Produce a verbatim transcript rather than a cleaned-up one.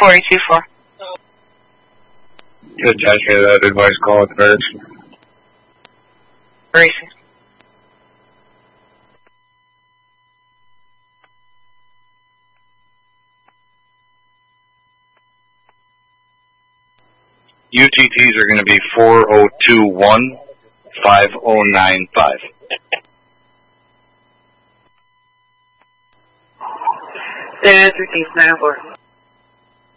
four eight two four. Good, Josh, hear that advice call at first. Racing. U T Ts are going to be four oh two one, five oh nine five. That's three nine four.